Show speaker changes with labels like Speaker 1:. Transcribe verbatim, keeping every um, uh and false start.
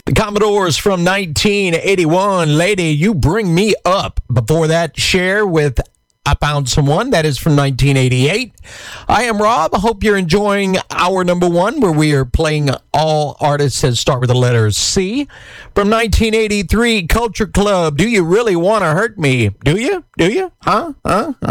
Speaker 1: The Commodores from nineteen eighty-one. Lady, You Bring Me Up. Before that, Cher with I Found Someone. That is from nineteen eighty-eight. I am Rob. I hope you're enjoying our number one, where we are playing all artists that start with the letter C. From nineteen eighty-three, Culture Club. Do You Really Want to Hurt Me? Do you? Do you? Huh? Huh? Huh?